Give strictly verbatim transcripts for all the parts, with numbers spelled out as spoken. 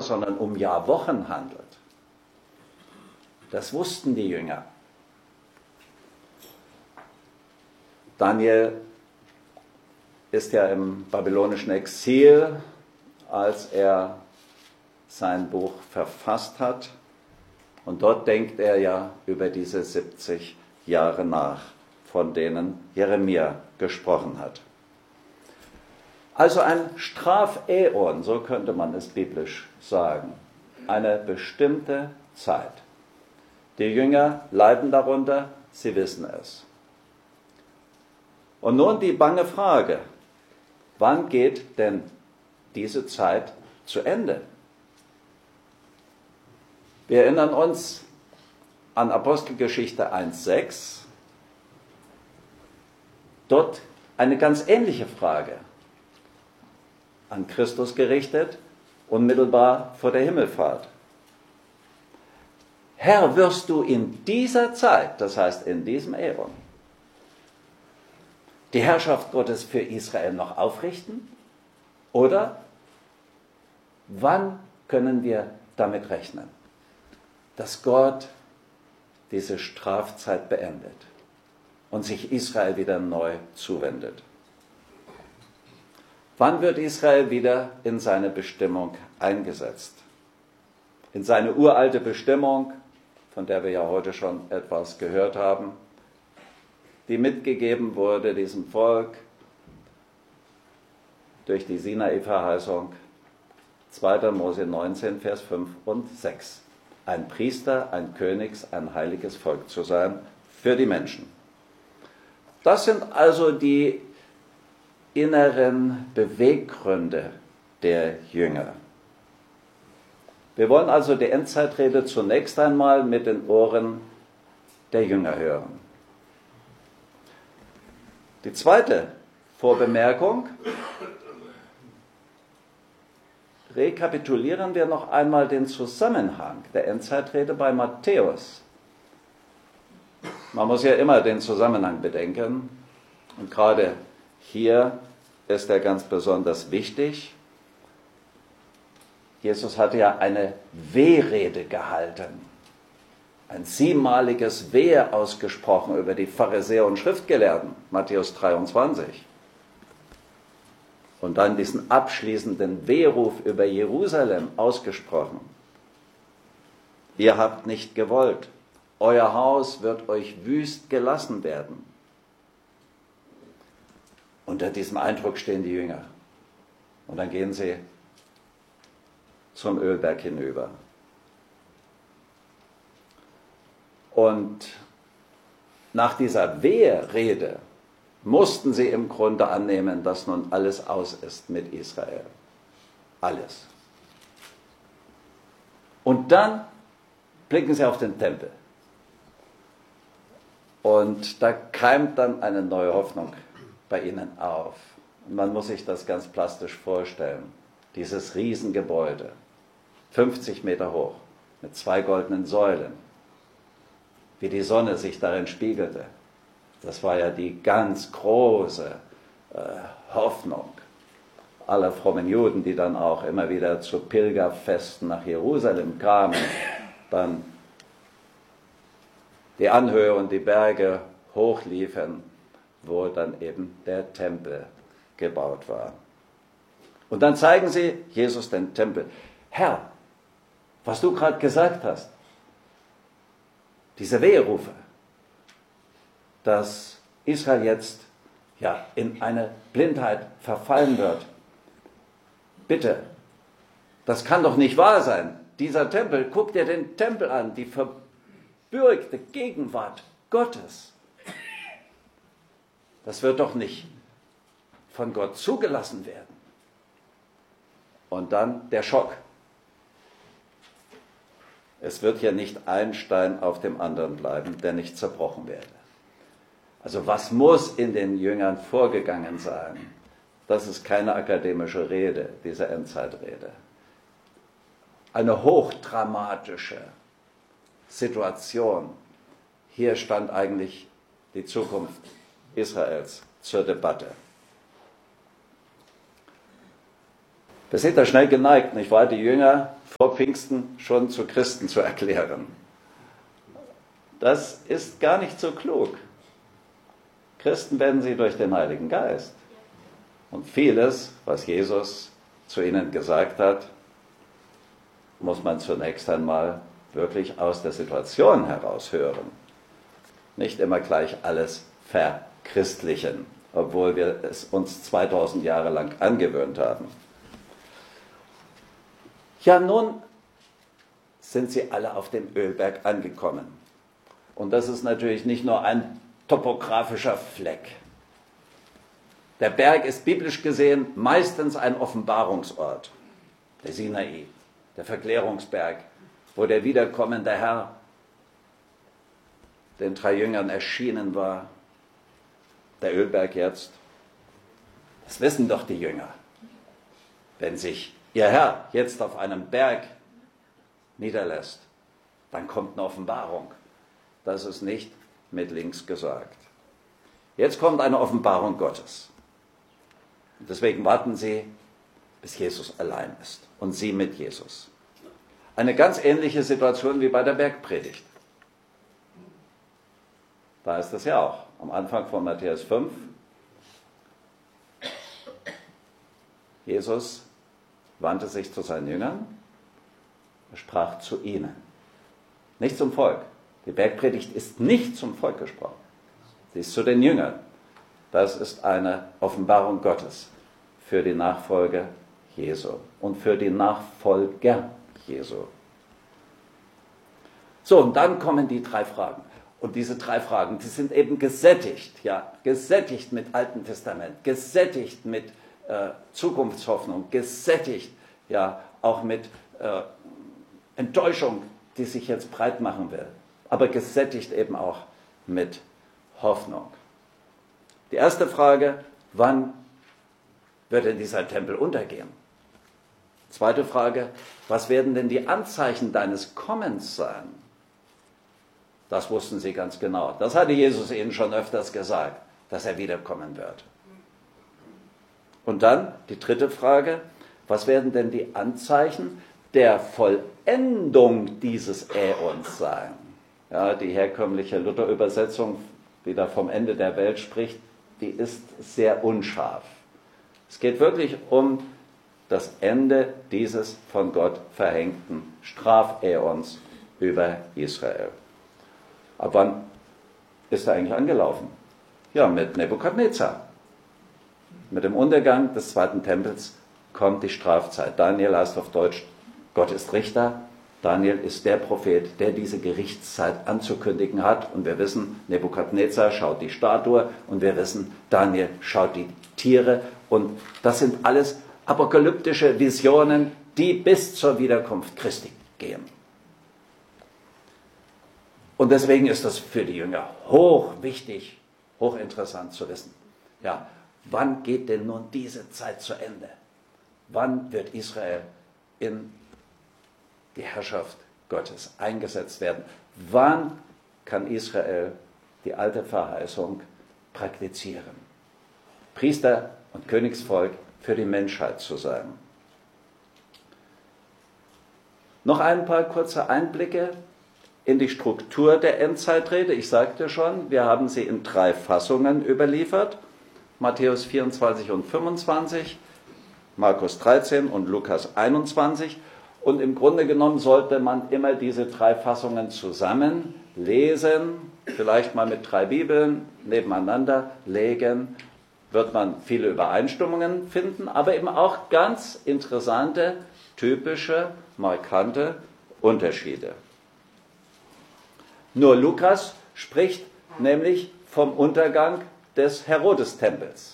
sondern um Jahrwochen handelt. Das wussten die Jünger. Daniel ist ja im babylonischen Exil, als er sein Buch verfasst hat. Und dort denkt er ja über diese siebzig Jahre nach, von denen Jeremia gesprochen hat. Also ein Strafäon, so könnte man es biblisch sagen. Eine bestimmte Zeit. Die Jünger leiden darunter, sie wissen es. Und nun die bange Frage, wann geht denn diese Zeit zu Ende? Wir erinnern uns an Apostelgeschichte eins sechs, dort eine ganz ähnliche Frage, an Christus gerichtet, unmittelbar vor der Himmelfahrt. Herr, wirst du in dieser Zeit, das heißt in diesem Äon, die Herrschaft Gottes für Israel noch aufrichten? Oder wann können wir damit rechnen, dass Gott diese Strafzeit beendet und sich Israel wieder neu zuwendet? Wann wird Israel wieder in seine Bestimmung eingesetzt? In seine uralte Bestimmung, von der wir ja heute schon etwas gehört haben, die mitgegeben wurde diesem Volk durch die Sinai-Verheißung, zweiter Mose neunzehn, Vers fünf und sechs. Ein Priester, ein Königs, ein heiliges Volk zu sein für die Menschen. Das sind also die inneren Beweggründe der Jünger. Wir wollen also die Endzeitrede zunächst einmal mit den Ohren der Jünger hören. Die zweite Vorbemerkung: Rekapitulieren wir noch einmal den Zusammenhang der Endzeitrede bei Matthäus. Man muss ja immer den Zusammenhang bedenken, und gerade hier ist er ganz besonders wichtig. Jesus hatte ja eine Wehrrede gehalten, ein siebenmaliges Wehe ausgesprochen über die Pharisäer und Schriftgelehrten, Matthäus dreiundzwanzig. Und dann diesen abschließenden Wehruf über Jerusalem ausgesprochen. Ihr habt nicht gewollt, euer Haus wird euch wüst gelassen werden. Unter diesem Eindruck stehen die Jünger. Und dann gehen sie zum Ölberg hinüber. Und nach dieser Wehrrede mussten sie im Grunde annehmen, dass nun alles aus ist mit Israel. Alles. Und dann blicken sie auf den Tempel. Und da keimt dann eine neue Hoffnung bei ihnen auf. Und man muss sich das ganz plastisch vorstellen. Dieses Riesengebäude, fünfzig Meter hoch, mit zwei goldenen Säulen, wie die Sonne sich darin spiegelte. Das war ja die ganz große äh, Hoffnung aller frommen Juden, die dann auch immer wieder zu Pilgerfesten nach Jerusalem kamen, dann die Anhöhe und die Berge hochliefen, wo dann eben der Tempel gebaut war. Und dann zeigen sie Jesus den Tempel. Herr, was du gerade gesagt hast, diese Weherufe, dass Israel jetzt ja in eine Blindheit verfallen wird. Bitte, das kann doch nicht wahr sein. Dieser Tempel, guck dir den Tempel an, die verbürgte Gegenwart Gottes. Das wird doch nicht von Gott zugelassen werden. Und dann der Schock. Es wird ja nicht ein Stein auf dem anderen bleiben, der nicht zerbrochen werde. Also was muss in den Jüngern vorgegangen sein? Das ist keine akademische Rede, diese Endzeitrede. Eine hochdramatische Situation. Hier stand eigentlich die Zukunft Israels zur Debatte. Wir sind da schnell geneigt, nicht wahr? Die Jünger vor Pfingsten schon zu Christen zu erklären. Das ist gar nicht so klug. Christen werden sie durch den Heiligen Geist. Und vieles, was Jesus zu ihnen gesagt hat, muss man zunächst einmal wirklich aus der Situation heraus hören. Nicht immer gleich alles verchristlichen, obwohl wir es uns zweitausend Jahre lang angewöhnt haben. Ja, nun sind sie alle auf dem Ölberg angekommen. Und das ist natürlich nicht nur ein topografischer Fleck. Der Berg ist biblisch gesehen meistens ein Offenbarungsort, der Sinai, der Verklärungsberg, wo der wiederkommende Herr den drei Jüngern erschienen war. Der Ölberg jetzt. Das wissen doch die Jünger. Wenn sich ihr Herr jetzt auf einem Berg niederlässt, dann kommt eine Offenbarung. Das ist nicht mit links gesagt. Jetzt kommt eine Offenbarung Gottes. Deswegen warten sie, bis Jesus allein ist und sie mit Jesus. Eine ganz ähnliche Situation wie bei der Bergpredigt. Da ist es ja auch am Anfang von Matthäus fünf. Jesus wandte sich zu seinen Jüngern, er sprach zu ihnen, nicht zum Volk. Die Bergpredigt ist nicht zum Volk gesprochen, sie ist zu den Jüngern. Das ist eine Offenbarung Gottes für die Nachfolge Jesu und für die Nachfolger Jesu. So, und dann kommen die drei Fragen. Und diese drei Fragen, die sind eben gesättigt, ja, gesättigt mit Alten Testament, gesättigt mit äh, Zukunftshoffnung, gesättigt, ja, auch mit äh, Enttäuschung, die sich jetzt breit machen will, aber gesättigt eben auch mit Hoffnung. Die erste Frage, wann wird denn dieser Tempel untergehen? Zweite Frage, was werden denn die Anzeichen deines Kommens sein? Das wussten sie ganz genau. Das hatte Jesus ihnen schon öfters gesagt, dass er wiederkommen wird. Und dann die dritte Frage, was werden denn die Anzeichen der Vollendung dieses Äons sein? Ja, die herkömmliche Luther-Übersetzung, die da vom Ende der Welt spricht, die ist sehr unscharf. Es geht wirklich um das Ende dieses von Gott verhängten Strafäons über Israel. Ab wann ist er eigentlich angelaufen? Ja, mit Nebukadnezar. Mit dem Untergang des zweiten Tempels kommt die Strafzeit. Daniel heißt auf Deutsch, Gott ist Richter. Daniel ist der Prophet, der diese Gerichtszeit anzukündigen hat. Und wir wissen, Nebukadnezar schaut die Statue und wir wissen, Daniel schaut die Tiere. Und das sind alles apokalyptische Visionen, die bis zur Wiederkunft Christi gehen. Und deswegen ist das für die Jünger hoch wichtig, hochinteressant zu wissen. Ja, wann geht denn nun diese Zeit zu Ende? Wann wird Israel in die Herrschaft Gottes eingesetzt werden? Wann kann Israel die alte Verheißung praktizieren? Priester und Königsvolk für die Menschheit zu sein. Noch ein paar kurze Einblicke in die Struktur der Endzeitrede. Ich sagte schon, wir haben sie in drei Fassungen überliefert. Matthäus vierundzwanzig und fünfundzwanzig, Markus dreizehn und Lukas einundzwanzig. Und im Grunde genommen sollte man immer diese drei Fassungen zusammen lesen, vielleicht mal mit drei Bibeln nebeneinander legen, wird man viele Übereinstimmungen finden, aber eben auch ganz interessante, typische, markante Unterschiede. Nur Lukas spricht nämlich vom Untergang des Herodes-Tempels.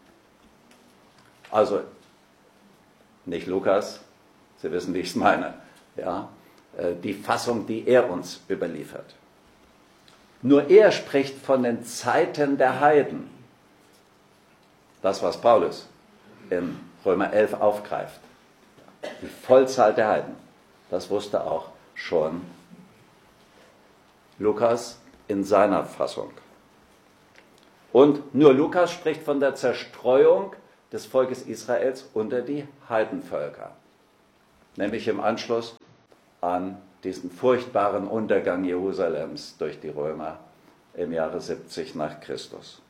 Also nicht Lukas, Sie wissen, wie ich es meine, ja, die Fassung, die er uns überliefert. Nur er spricht von den Zeiten der Heiden. Das, was Paulus in Römer elf aufgreift. Die Vollzahl der Heiden. Das wusste auch schon Lukas in seiner Fassung. Und nur Lukas spricht von der Zerstreuung des Volkes Israels unter die Heidenvölker. nämlich im Anschluss an diesen furchtbaren Untergang Jerusalems durch die Römer im Jahre siebzig nach Christus.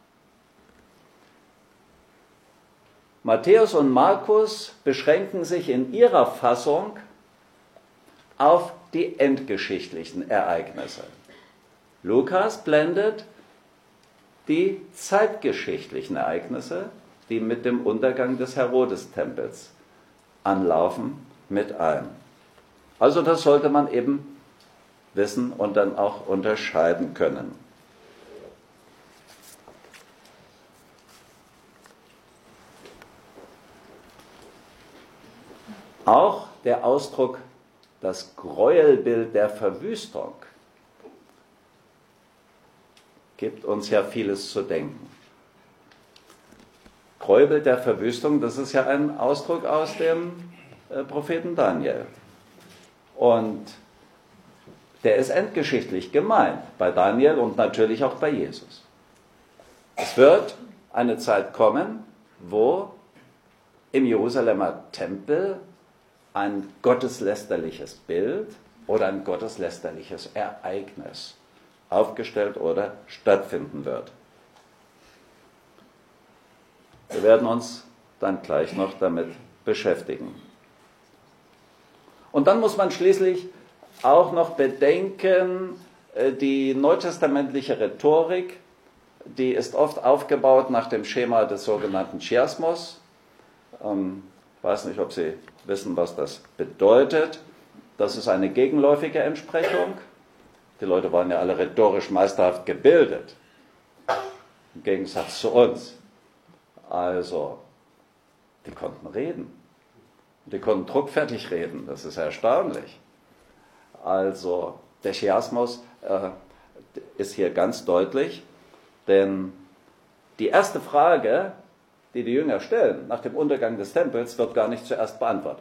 Matthäus und Markus beschränken sich in ihrer Fassung auf die endgeschichtlichen Ereignisse. Lukas blendet die zeitgeschichtlichen Ereignisse, die mit dem Untergang des Herodestempels anlaufen, mit ein. Also das sollte man eben wissen und dann auch unterscheiden können. Auch der Ausdruck, das Gräuelbild der Verwüstung, gibt uns ja vieles zu denken. Gräuelbild der Verwüstung, das ist ja ein Ausdruck aus dem äh, Propheten Daniel. Und der ist endgeschichtlich gemeint bei Daniel und natürlich auch bei Jesus. Es wird eine Zeit kommen, wo im Jerusalemer Tempel ein gotteslästerliches Bild oder ein gotteslästerliches Ereignis aufgestellt oder stattfinden wird. Wir werden uns dann gleich noch damit beschäftigen. Und dann muss man schließlich auch noch bedenken, die neutestamentliche Rhetorik, die ist oft aufgebaut nach dem Schema des sogenannten Chiasmus. Ähm, ich weiß nicht, ob Sie wissen, was das bedeutet. Das ist eine gegenläufige Entsprechung. Die Leute waren ja alle rhetorisch meisterhaft gebildet, im Gegensatz zu uns. Also, die konnten reden. Die konnten druckfertig reden, das ist erstaunlich. Also, der Chiasmus äh, ist hier ganz deutlich, denn die erste Frage, die die Jünger stellen nach dem Untergang des Tempels, wird gar nicht zuerst beantwortet.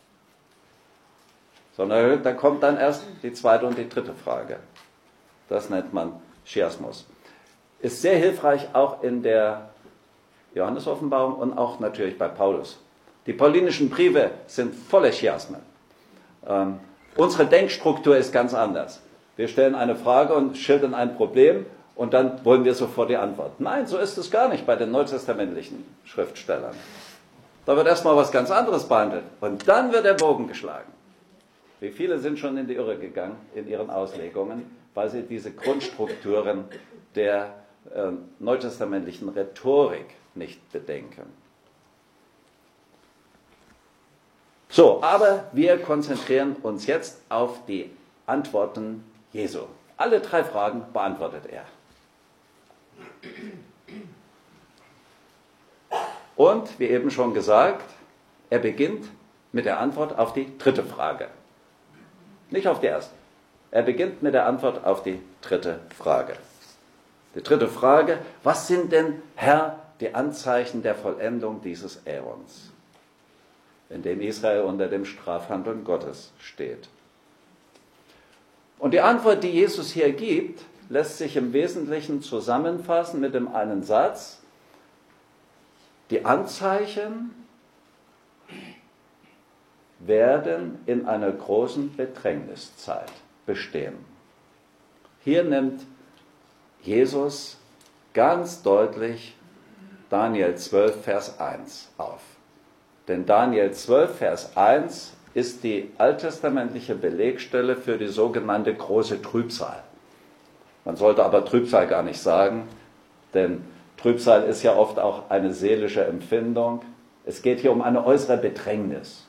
Sondern da kommt dann erst die zweite und die dritte Frage. Das nennt man Chiasmus. Ist sehr hilfreich auch in der Johannes-Offenbarung und auch natürlich bei Paulus. Die paulinischen Briefe sind voller Chiasmen. Ähm, unsere Denkstruktur ist ganz anders. Wir stellen eine Frage und schildern ein Problem und dann wollen wir sofort die Antwort. Nein, so ist es gar nicht bei den neutestamentlichen Schriftstellern. Da wird erstmal was ganz anderes behandelt und dann wird der Bogen geschlagen. Wie viele sind schon in die Irre gegangen in ihren Auslegungen, weil sie diese Grundstrukturen der äh, neutestamentlichen Rhetorik nicht bedenken. So, aber wir konzentrieren uns jetzt auf die Antworten Jesu. Alle drei Fragen beantwortet er. Und, wie eben schon gesagt, er beginnt mit der Antwort auf die dritte Frage. Nicht auf die erste. Er beginnt mit der Antwort auf die dritte Frage. Die dritte Frage, was sind denn, Herr, die Anzeichen der Vollendung dieses Äons, in dem Israel unter dem Strafhandeln Gottes steht? Und die Antwort, die Jesus hier gibt, lässt sich im Wesentlichen zusammenfassen mit dem einen Satz: Die Anzeichen werden in einer großen Bedrängniszeit bestehen. Hier nimmt Jesus ganz deutlich Daniel zwölf, Vers eins auf. Denn Daniel zwölf, Vers eins ist die alttestamentliche Belegstelle für die sogenannte große Trübsal. Man sollte aber Trübsal gar nicht sagen, denn Trübsal ist ja oft auch eine seelische Empfindung. Es geht hier um eine äußere Bedrängnis.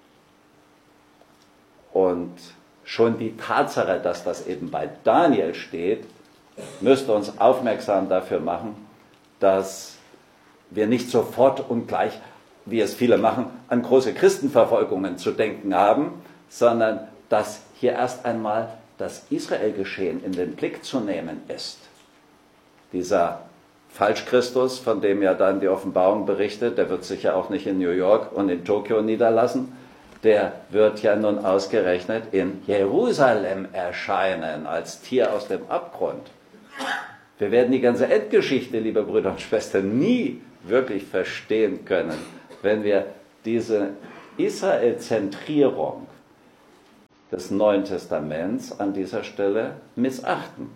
Und schon die Tatsache, dass das eben bei Daniel steht, müsste uns aufmerksam dafür machen, dass wir nicht sofort und gleich, wie es viele machen, an große Christenverfolgungen zu denken haben, sondern dass hier erst einmal das Israel-Geschehen in den Blick zu nehmen ist. Dieser Falschchristus, von dem ja dann die Offenbarung berichtet, der wird sich ja auch nicht in New York und in Tokio niederlassen, der wird ja nun ausgerechnet in Jerusalem erscheinen, als Tier aus dem Abgrund. Wir werden die ganze Endgeschichte, liebe Brüder und Schwestern, nie wirklich verstehen können, wenn wir diese Israelzentrierung des Neuen Testaments an dieser Stelle missachten.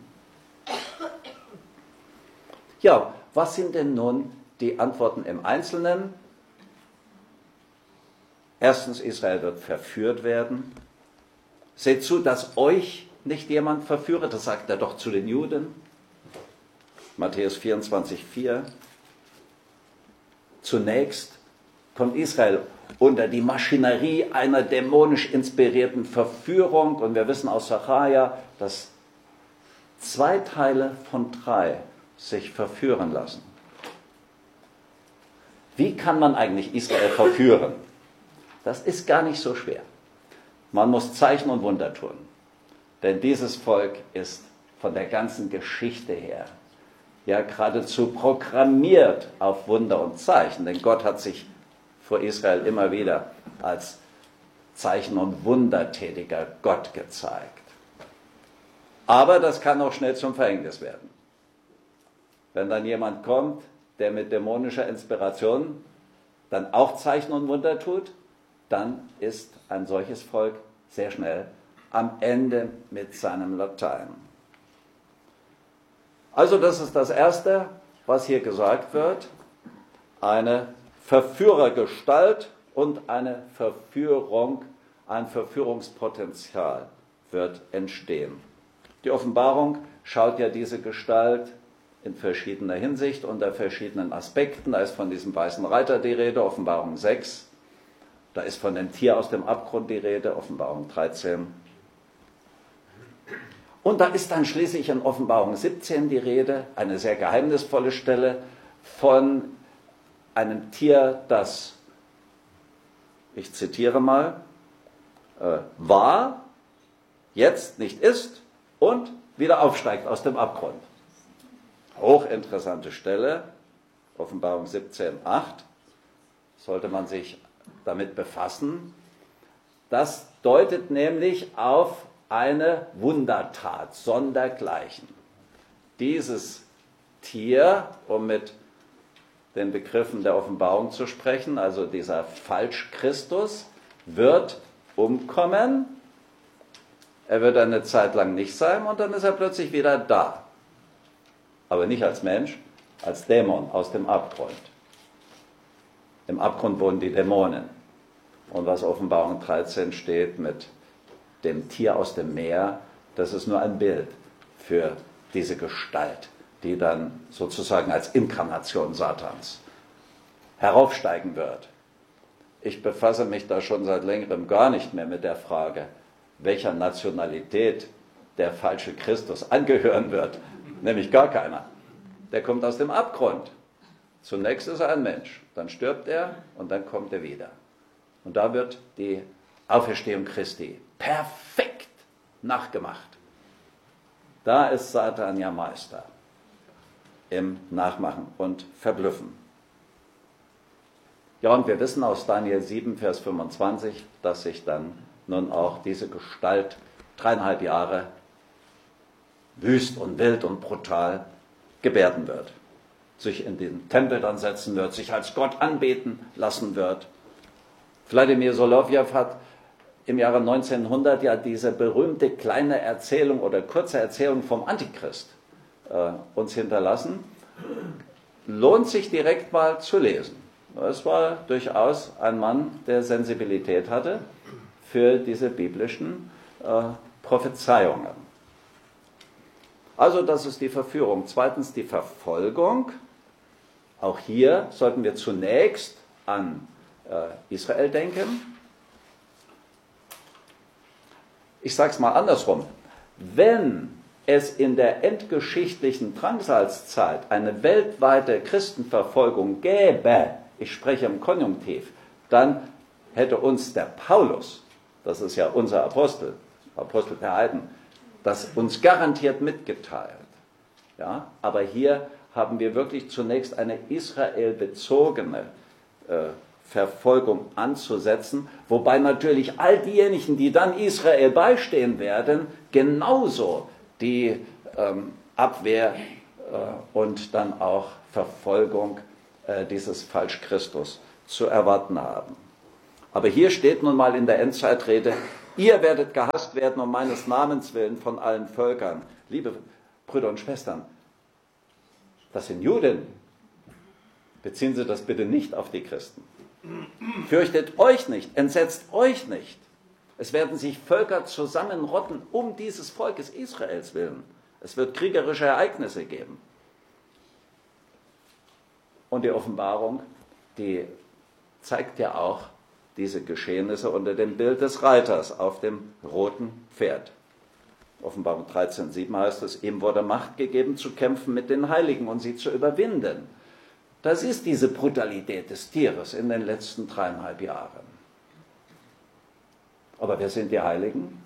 Ja, was sind denn nun die Antworten im Einzelnen? Erstens, Israel wird verführt werden. Seht zu, dass euch nicht jemand verführe, das sagt er doch zu den Juden. Matthäus vierundzwanzig, vier. Zunächst kommt Israel unter die Maschinerie einer dämonisch inspirierten Verführung. Und wir wissen aus Sacharja, dass zwei Teile von drei sich verführen lassen. Wie kann man eigentlich Israel verführen? Das ist gar nicht so schwer. Man muss Zeichen und Wunder tun. Denn dieses Volk ist von der ganzen Geschichte her ja geradezu programmiert auf Wunder und Zeichen. Denn Gott hat sich vor Israel immer wieder als Zeichen- und Wundertätiger Gott gezeigt. Aber das kann auch schnell zum Verhängnis werden. Wenn dann jemand kommt, der mit dämonischer Inspiration dann auch Zeichen und Wunder tut, dann ist ein solches Volk sehr schnell am Ende mit seinem Latein. Also das ist das Erste, was hier gesagt wird. Eine Verführergestalt und eine Verführung, ein Verführungspotenzial wird entstehen. Die Offenbarung schaut ja diese Gestalt in verschiedener Hinsicht, unter verschiedenen Aspekten. Da ist von diesem weißen Reiter die Rede, Offenbarung sechs. Da ist von dem Tier aus dem Abgrund die Rede, Offenbarung dreizehn. Und da ist dann schließlich in Offenbarung siebzehn die Rede, eine sehr geheimnisvolle Stelle, von einem Tier, das, ich zitiere mal, äh, war, jetzt nicht ist und wieder aufsteigt aus dem Abgrund. Hochinteressante Stelle, Offenbarung siebzehn, acht, sollte man sich damit befassen. Das deutet nämlich auf eine Wundertat, sondergleichen. Dieses Tier, um mit den Begriffen der Offenbarung zu sprechen, also dieser Falschchristus, wird umkommen. Er wird eine Zeit lang nicht sein und dann ist er plötzlich wieder da. Aber nicht als Mensch, als Dämon aus dem Abgrund. Im Abgrund wohnen die Dämonen. Und was Offenbarung dreizehn steht mit dem Tier aus dem Meer, das ist nur ein Bild für diese Gestalt, die dann sozusagen als Inkarnation Satans heraufsteigen wird. Ich befasse mich da schon seit längerem gar nicht mehr mit der Frage, welcher Nationalität der falsche Christus angehören wird. Nämlich gar keiner. Der kommt aus dem Abgrund. Zunächst ist er ein Mensch, dann stirbt er und dann kommt er wieder. Und da wird die Auferstehung Christi perfekt nachgemacht. Da ist Satan ja Meister im Nachmachen und Verblüffen. Ja, und wir wissen aus Daniel sieben, Vers fünfundzwanzig, dass sich dann nun auch diese Gestalt dreieinhalb Jahre wüst und wild und brutal gebärden wird. Sich in den Tempel dann setzen wird, sich als Gott anbeten lassen wird. Wladimir Solowjew hat im Jahre neunzehnhundert ja diese berühmte kleine Erzählung oder kurze Erzählung vom Antichrist äh, uns hinterlassen. Lohnt sich direkt mal zu lesen. Es war durchaus ein Mann, der Sensibilität hatte für diese biblischen äh, Prophezeiungen. Also das ist die Verführung. Zweitens die Verfolgung. Auch hier sollten wir zunächst an äh, Israel denken. Ich sage es mal andersrum. Wenn es in der endgeschichtlichen Drangsalzzeit eine weltweite Christenverfolgung gäbe, ich spreche im Konjunktiv, dann hätte uns der Paulus, das ist ja unser Apostel, Apostel der Heiden, das uns garantiert mitgeteilt. Ja? Aber hier haben wir wirklich zunächst eine israelbezogene äh, Verfolgung anzusetzen, wobei natürlich all diejenigen, die dann Israel beistehen werden, genauso die ähm, Abwehr äh, und dann auch Verfolgung äh, dieses Falschchristus zu erwarten haben. Aber hier steht nun mal in der Endzeitrede, ihr werdet gehasst werden um meines Namens willen von allen Völkern. Liebe Brüder und Schwestern, das sind Juden. Beziehen Sie das bitte nicht auf die Christen. Fürchtet euch nicht, entsetzt euch nicht. Es werden sich Völker zusammenrotten um dieses Volkes Israels willen. Es wird kriegerische Ereignisse geben. Und die Offenbarung, die zeigt ja auch diese Geschehnisse unter dem Bild des Reiters auf dem roten Pferd. Offenbarung dreizehn sieben heißt es, ihm wurde Macht gegeben zu kämpfen mit den Heiligen und sie zu überwinden. Das ist diese Brutalität des Tieres in den letzten dreieinhalb Jahren. Aber wer sind die Heiligen?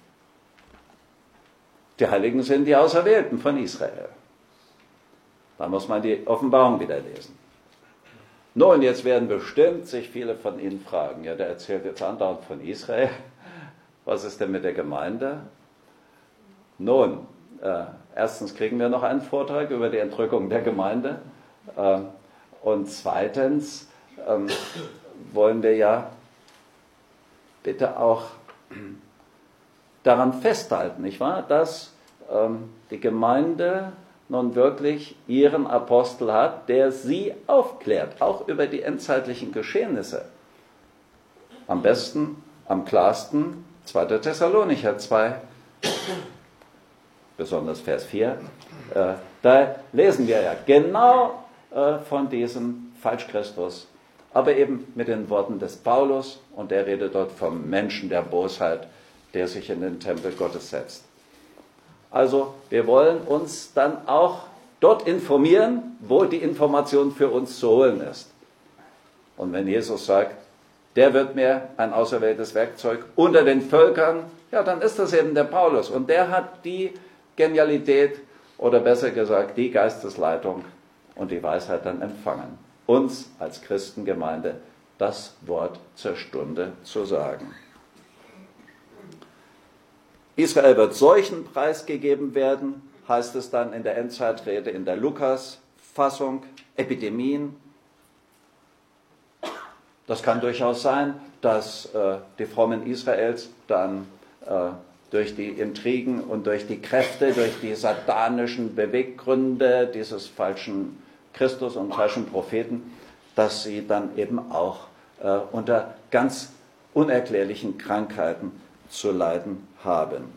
Die Heiligen sind die Auserwählten von Israel. Da muss man die Offenbarung wieder lesen. Nun, jetzt werden bestimmt sich viele von Ihnen fragen, ja, der erzählt jetzt andauernd von Israel. Was ist denn mit der Gemeinde? Nun, äh, erstens kriegen wir noch einen Vortrag über die Entrückung der Gemeinde. Äh, und zweitens ähm, wollen wir ja bitte auch daran festhalten, nicht wahr, dass ähm, die Gemeinde nun wirklich ihren Apostel hat, der sie aufklärt, auch über die endzeitlichen Geschehnisse. Am besten, am klarsten, zweiter Thessalonicher zwei, besonders Vers vier, äh, da lesen wir ja genau äh, von diesem Falschchristus, aber eben mit den Worten des Paulus, und der redet dort vom Menschen der Bosheit, der sich in den Tempel Gottes setzt. Also wir wollen uns dann auch dort informieren, wo die Information für uns zu holen ist. Und wenn Jesus sagt, der wird mir ein auserwähltes Werkzeug unter den Völkern, ja, dann ist das eben der Paulus. Und der hat die Genialität, oder besser gesagt, die Geistesleitung und die Weisheit dann empfangen, uns als Christengemeinde das Wort zur Stunde zu sagen. Israel wird Seuchen preisgegeben werden, heißt es dann in der Endzeitrede, in der Lukas-Fassung, Epidemien. Das kann durchaus sein, dass äh, die Frommen Israels dann äh, durch die Intrigen und durch die Kräfte, durch die satanischen Beweggründe dieses falschen Christus und falschen Propheten, dass sie dann eben auch äh, unter ganz unerklärlichen Krankheiten zu leiden haben.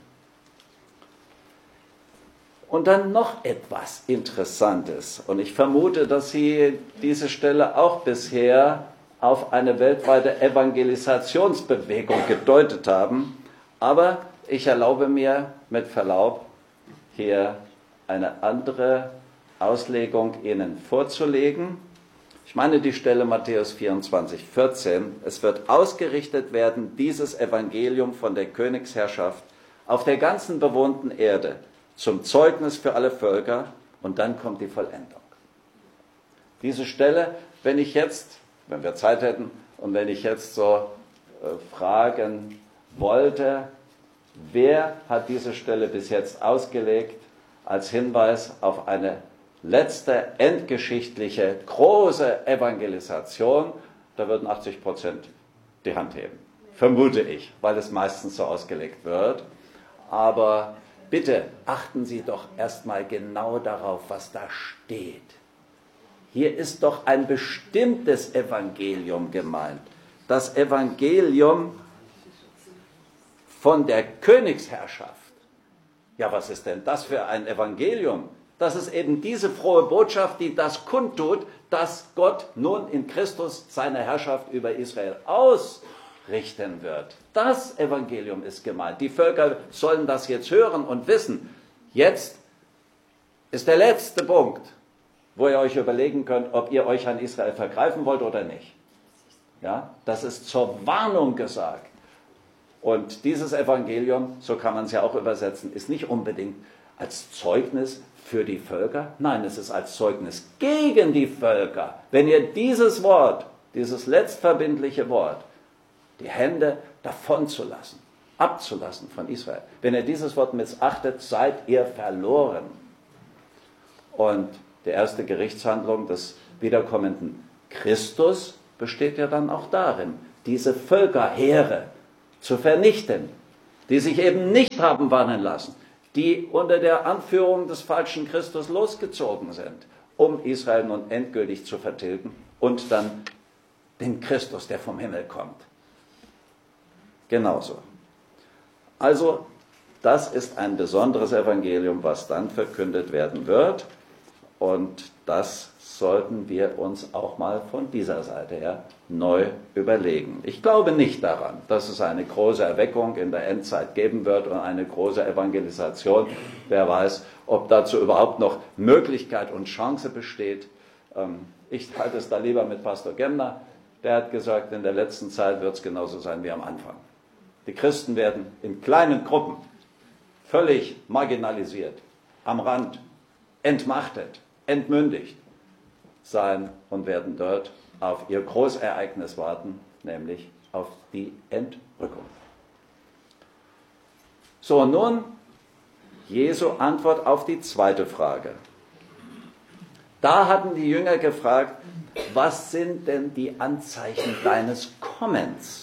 Und dann noch etwas Interessantes. Und ich vermute, dass Sie diese Stelle auch bisher auf eine weltweite Evangelisationsbewegung gedeutet haben. Aber ich erlaube mir mit Verlaub, hier eine andere Auslegung Ihnen vorzulegen. Ich meine die Stelle Matthäus vierundzwanzig vierzehn. Es wird ausgerichtet werden, dieses Evangelium von der Königsherrschaft auf der ganzen bewohnten Erde, zum Zeugnis für alle Völker, und dann kommt die Vollendung. Diese Stelle, wenn ich jetzt, wenn wir Zeit hätten, und wenn ich jetzt so äh, fragen wollte, wer hat diese Stelle bis jetzt ausgelegt als Hinweis auf eine letzte endgeschichtliche große Evangelisation, da würden achtzig Prozent die Hand heben. Vermute ich, weil es meistens so ausgelegt wird. Aber bitte achten Sie doch erstmal genau darauf, was da steht. Hier ist doch ein bestimmtes Evangelium gemeint. Das Evangelium von der Königsherrschaft. Ja, was ist denn das für ein Evangelium? Das ist eben diese frohe Botschaft, die das kundtut, dass Gott nun in Christus seine Herrschaft über Israel ausrichten wird. Das Evangelium ist gemeint. Die Völker sollen das jetzt hören und wissen. Jetzt ist der letzte Punkt, wo ihr euch überlegen könnt, ob ihr euch an Israel vergreifen wollt oder nicht. Ja, das ist zur Warnung gesagt. Und dieses Evangelium, so kann man es ja auch übersetzen, ist nicht unbedingt als Zeugnis für die Völker. Nein, es ist als Zeugnis gegen die Völker. Wenn ihr dieses Wort, dieses letztverbindliche Wort, die Hände davon zu lassen, abzulassen von Israel, wenn ihr dieses Wort missachtet, seid ihr verloren. Und die erste Gerichtshandlung des wiederkommenden Christus besteht ja dann auch darin, diese Völkerheere zu vernichten, die sich eben nicht haben warnen lassen, die unter der Anführung des falschen Christus losgezogen sind, um Israel nun endgültig zu vertilgen und dann den Christus, der vom Himmel kommt. Genauso. Also, das ist ein besonderes Evangelium, was dann verkündet werden wird. Und das sollten wir uns auch mal von dieser Seite her neu überlegen. Ich glaube nicht daran, dass es eine große Erweckung in der Endzeit geben wird und eine große Evangelisation. Wer weiß, ob dazu überhaupt noch Möglichkeit und Chance besteht. Ich halte es da lieber mit Pastor Gemner. Der hat gesagt, in der letzten Zeit wird es genauso sein wie am Anfang. Die Christen werden in kleinen Gruppen völlig marginalisiert, am Rand, entmachtet, entmündigt sein und werden dort auf ihr Großereignis warten, nämlich auf die Entrückung. So, nun Jesu Antwort auf die zweite Frage. Da hatten die Jünger gefragt, was sind denn die Anzeichen deines Kommens?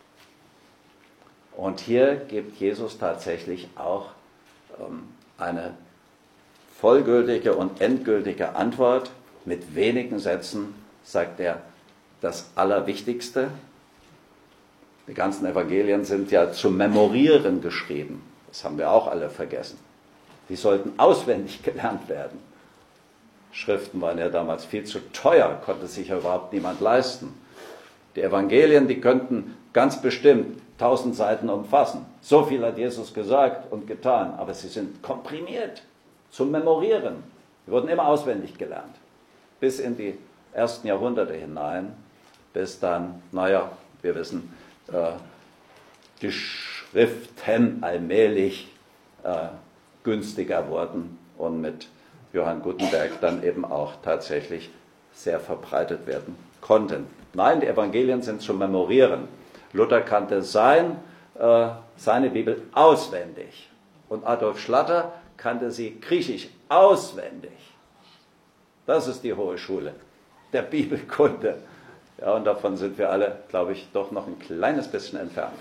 Und hier gibt Jesus tatsächlich auch ähm, eine vollgültige und endgültige Antwort. Mit wenigen Sätzen sagt er das Allerwichtigste. Die ganzen Evangelien sind ja zum Memorieren geschrieben. Das haben wir auch alle vergessen. Die sollten auswendig gelernt werden. Schriften waren ja damals viel zu teuer, konnte sich ja überhaupt niemand leisten. Die Evangelien, die könnten ganz bestimmt tausend Seiten umfassen. So viel hat Jesus gesagt und getan, aber sie sind komprimiert zum Memorieren. Die wurden immer auswendig gelernt, bis in die ersten Jahrhunderte hinein, bis dann, naja, wir wissen, äh, die Schriften allmählich äh, günstiger wurden und mit Johann Gutenberg dann eben auch tatsächlich sehr verbreitet werden konnten. Nein, die Evangelien sind zu memorieren. Luther kannte sein, äh, seine Bibel auswendig und Adolf Schlatter kannte sie griechisch auswendig. Das ist die hohe Schule der Bibelkunde. Ja, und davon sind wir alle, glaube ich, doch noch ein kleines bisschen entfernt.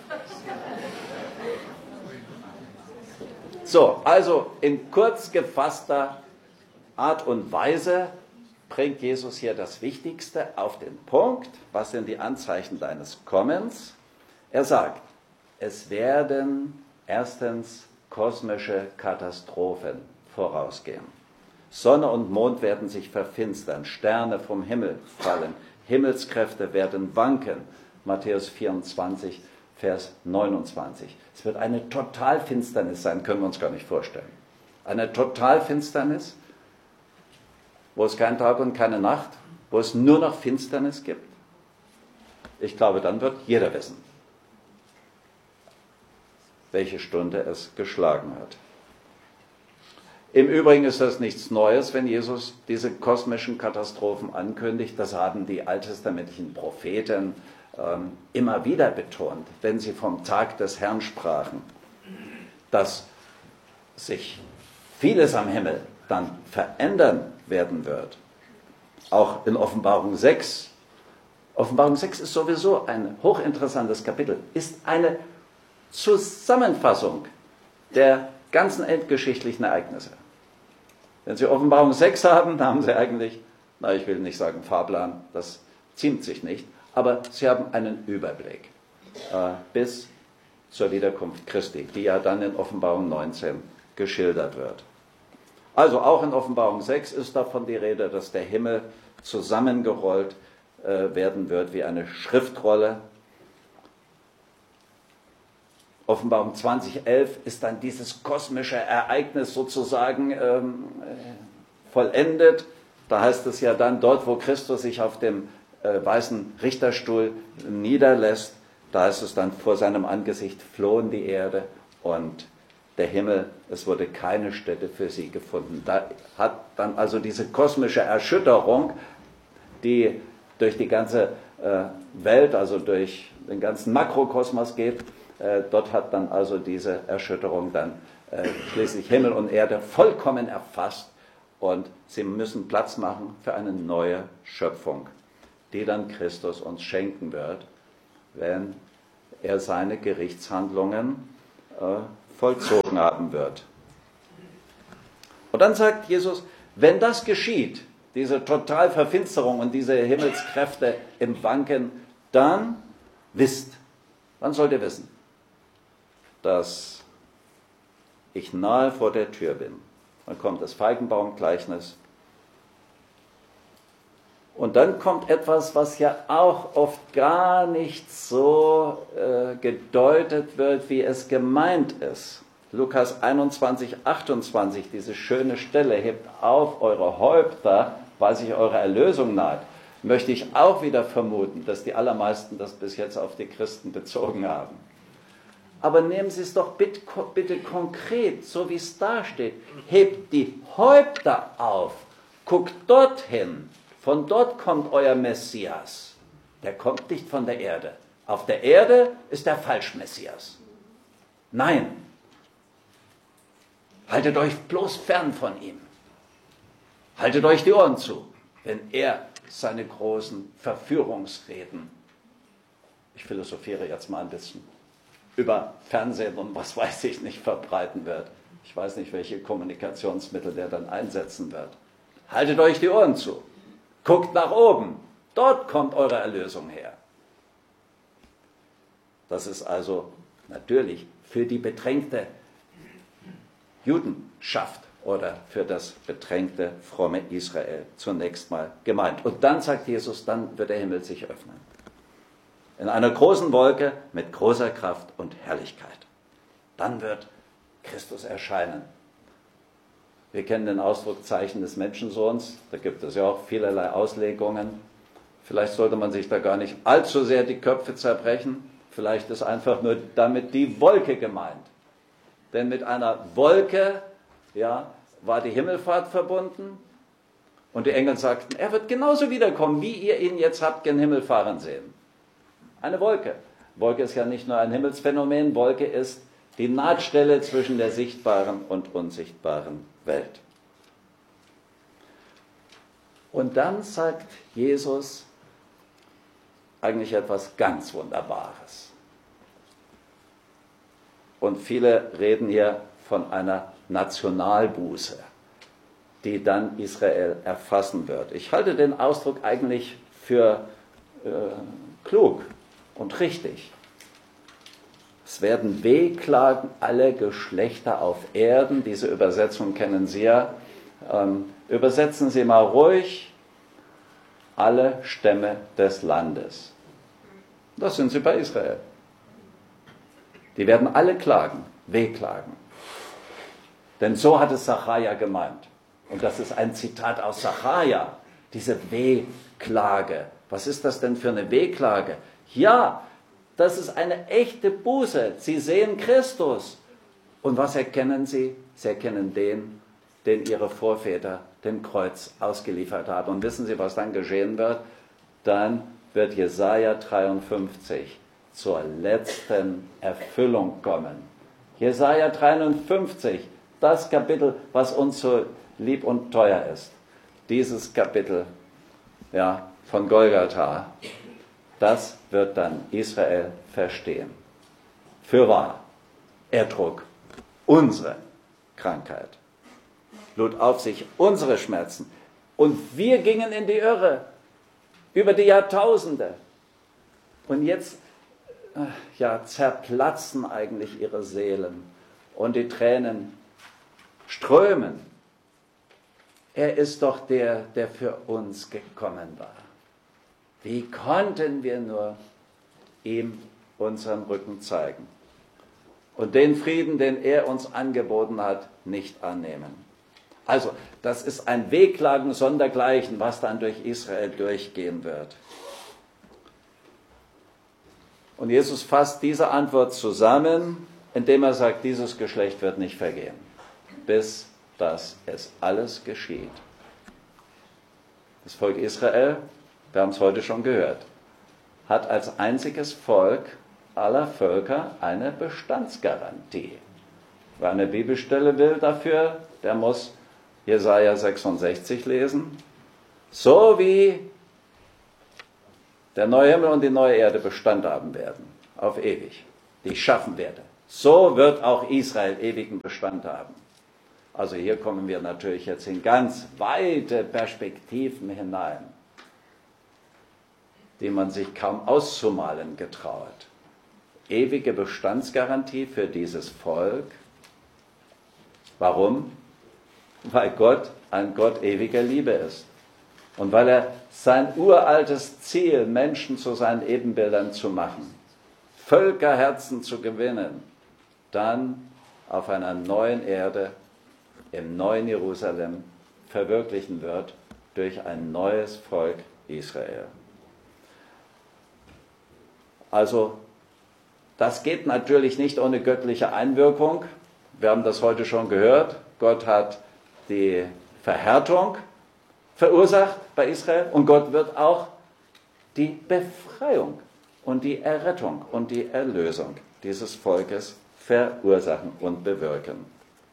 So, also in kurz gefasster Art und Weise bringt Jesus hier das Wichtigste auf den Punkt. Was sind die Anzeichen deines Kommens? Er sagt, es werden erstens kosmische Katastrophen vorausgehen. Sonne und Mond werden sich verfinstern, Sterne vom Himmel fallen, Himmelskräfte werden wanken. Matthäus vierundzwanzig, Vers neunundzwanzig. Es wird eine Totalfinsternis sein, können wir uns gar nicht vorstellen. Eine Totalfinsternis, wo es keinen Tag und keine Nacht, wo es nur noch Finsternis gibt. Ich glaube, dann wird jeder wissen, welche Stunde es geschlagen hat. Im Übrigen ist das nichts Neues, wenn Jesus diese kosmischen Katastrophen ankündigt. Das haben die alttestamentlichen Propheten ähm, immer wieder betont, wenn sie vom Tag des Herrn sprachen, dass sich vieles am Himmel dann verändern werden wird. Auch in Offenbarung sechs. Offenbarung sechs ist sowieso ein hochinteressantes Kapitel, ist eine Zusammenfassung der ganzen endgeschichtlichen Ereignisse. Wenn Sie Offenbarung sechs haben, dann haben Sie eigentlich, na, ich will nicht sagen Fahrplan, das ziemt sich nicht, aber Sie haben einen Überblick äh, bis zur Wiederkunft Christi, die ja dann in Offenbarung neunzehn geschildert wird. Also auch in Offenbarung sechs ist davon die Rede, dass der Himmel zusammengerollt äh, werden wird wie eine Schriftrolle. Offenbarung zwanzig elf ist dann dieses kosmische Ereignis sozusagen ähm, äh, vollendet. Da heißt es ja dann, dort wo Christus sich auf dem äh, weißen Richterstuhl niederlässt, da heißt es dann, vor seinem Angesicht flohen die Erde und der Himmel, es wurde keine Stätte für sie gefunden. Da hat dann also diese kosmische Erschütterung, die durch die ganze äh, Welt, also durch den ganzen Makrokosmos geht, äh, dort hat dann also diese Erschütterung dann äh, schließlich Himmel und Erde vollkommen erfasst und sie müssen Platz machen für eine neue Schöpfung, die dann Christus uns schenken wird. wenn er seine Gerichtshandlungen äh, vollzogen haben wird. Und dann sagt Jesus, wenn das geschieht, diese Totalverfinsterung und diese Himmelskräfte im Wanken, dann wisst, dann sollt ihr wissen, dass ich nahe vor der Tür bin. Dann kommt das Feigenbaumgleichnis. Und dann kommt etwas, was ja auch oft gar nicht so äh, gedeutet wird, wie es gemeint ist. Lukas einundzwanzig, achtundzwanzig, diese schöne Stelle, hebt auf eure Häupter, weil sich eure Erlösung naht. Möchte ich auch wieder vermuten, dass die allermeisten das bis jetzt auf die Christen bezogen haben. Aber nehmen Sie es doch bitte, bitte konkret, so wie es da steht. Hebt die Häupter auf, guckt dorthin. Von dort kommt euer Messias. Der kommt nicht von der Erde. Auf der Erde ist der Falschmessias. Nein. Haltet euch bloß fern von ihm. Haltet euch die Ohren zu, wenn er seine großen Verführungsreden, ich philosophiere jetzt mal ein bisschen, über Fernsehen und was weiß ich nicht verbreiten wird. Ich weiß nicht, welche Kommunikationsmittel der dann einsetzen wird. Haltet euch die Ohren zu. Guckt nach oben. Dort kommt eure Erlösung her. Das ist also natürlich für die bedrängte Judenschaft oder für das bedrängte, fromme Israel zunächst mal gemeint. Und dann sagt Jesus, dann wird der Himmel sich öffnen. In einer großen Wolke mit großer Kraft und Herrlichkeit. Dann wird Christus erscheinen. Wir kennen den Ausdruck Zeichen des Menschensohns. Da gibt es ja auch vielerlei Auslegungen. Vielleicht sollte man sich da gar nicht allzu sehr die Köpfe zerbrechen. Vielleicht ist einfach nur damit die Wolke gemeint. Denn mit einer Wolke, ja, war die Himmelfahrt verbunden. Und die Engel sagten, er wird genauso wiederkommen, wie ihr ihn jetzt habt gen Himmel fahren sehen. Eine Wolke. Wolke ist ja nicht nur ein Himmelsphänomen, Wolke ist die Nahtstelle zwischen der sichtbaren und unsichtbaren Welt. Und dann sagt Jesus eigentlich etwas ganz Wunderbares. Und viele reden hier von einer Nationalbuße, die dann Israel erfassen wird. Ich halte den Ausdruck eigentlich für äh, klug und richtig. Es werden wehklagen alle Geschlechter auf Erden. Diese Übersetzung kennen Sie ja. Ähm, übersetzen Sie mal ruhig alle Stämme des Landes. Das sind sie bei Israel. Die werden alle klagen, wehklagen. Denn so hat es Sacharja gemeint. Und das ist ein Zitat aus Sacharja. Diese Wehklage. Was ist das denn für eine Wehklage? Ja, das ist eine echte Buße. Sie sehen Christus. Und was erkennen sie? Sie erkennen den, den ihre Vorväter dem Kreuz ausgeliefert haben. Und wissen Sie, was dann geschehen wird? Dann wird Jesaja dreiundfünfzig zur letzten Erfüllung kommen. Jesaja dreiundfünfzig, das Kapitel, was uns so lieb und teuer ist. Dieses Kapitel, ja, von Golgatha, das wird dann Israel verstehen. Fürwahr, er trug unsere Krankheit, lud auf sich unsere Schmerzen. Und wir gingen in die Irre über die Jahrtausende. Und jetzt ja, zerplatzen eigentlich ihre Seelen und die Tränen strömen. Er ist doch der, der für uns gekommen war. Wie konnten wir nur ihm unseren Rücken zeigen und den Frieden, den er uns angeboten hat, nicht annehmen? Also, das ist ein Wehklagen sondergleichen, was dann durch Israel durchgehen wird. Und Jesus fasst diese Antwort zusammen, indem er sagt, dieses Geschlecht wird nicht vergehen, bis dass es alles geschieht. Das Volk Israel, wir haben es heute schon gehört, hat als einziges Volk aller Völker eine Bestandsgarantie. Wer eine Bibelstelle will dafür, der muss Jesaja sechsundsechzig lesen. So wie der neue Himmel und die neue Erde Bestand haben werden, auf ewig, die ich schaffen werde. So wird auch Israel ewigen Bestand haben. Also hier kommen wir natürlich jetzt in ganz weite Perspektiven hinein, die man sich kaum auszumalen getraut. Ewige Bestandsgarantie für dieses Volk. Warum? Weil Gott ein Gott ewiger Liebe ist. Und weil er sein uraltes Ziel, Menschen zu seinen Ebenbildern zu machen, Völkerherzen zu gewinnen, dann auf einer neuen Erde, im neuen Jerusalem verwirklichen wird durch ein neues Volk Israel. Also, das geht natürlich nicht ohne göttliche Einwirkung. Wir haben das heute schon gehört. Gott hat die Verhärtung verursacht bei Israel und Gott wird auch die Befreiung und die Errettung und die Erlösung dieses Volkes verursachen und bewirken.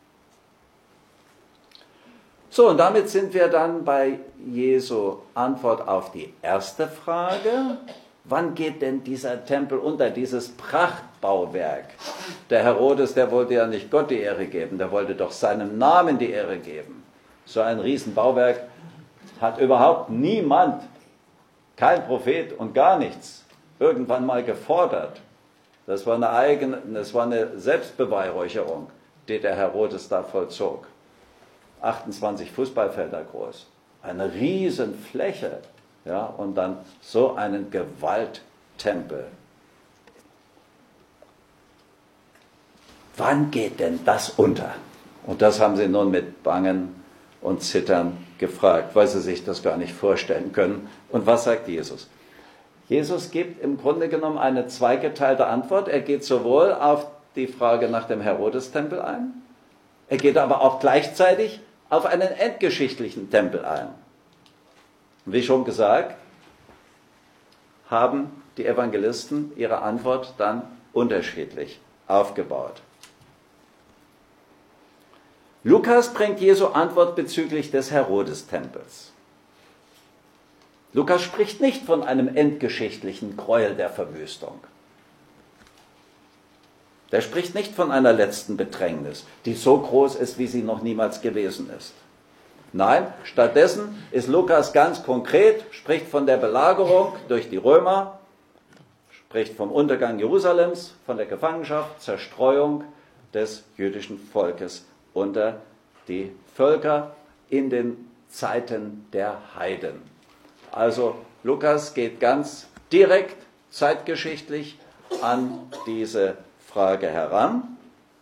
So, und damit sind wir dann bei Jesu Antwort auf die erste Frage. Wann geht denn dieser Tempel unter, dieses Prachtbauwerk? Der Herodes, der wollte ja nicht Gott die Ehre geben, der wollte doch seinem Namen die Ehre geben. So ein Riesenbauwerk hat überhaupt niemand, kein Prophet und gar nichts, irgendwann mal gefordert. Das war eine eigene, das war eine Selbstbeweihräucherung, die der Herodes da vollzog. achtundzwanzig Fußballfelder groß, eine Riesenfläche, ja, und dann so einen Gewalttempel. Wann geht denn das unter? Und das haben sie nun mit Bangen und Zittern gefragt, weil sie sich das gar nicht vorstellen können. Und was sagt Jesus? Jesus gibt im Grunde genommen eine zweigeteilte Antwort. Er geht sowohl auf die Frage nach dem Herodestempel ein, er geht aber auch gleichzeitig auf einen endgeschichtlichen Tempel ein. Wie schon gesagt, haben die Evangelisten ihre Antwort dann unterschiedlich aufgebaut. Lukas bringt Jesu Antwort bezüglich des Herodestempels. Lukas spricht nicht von einem endgeschichtlichen Gräuel der Verwüstung. Der spricht nicht von einer letzten Bedrängnis, die so groß ist, wie sie noch niemals gewesen ist. Nein, stattdessen ist Lukas ganz konkret, spricht von der Belagerung durch die Römer, spricht vom Untergang Jerusalems, von der Gefangenschaft, Zerstreuung des jüdischen Volkes unter die Völker in den Zeiten der Heiden. Also Lukas geht ganz direkt zeitgeschichtlich an diese Frage heran.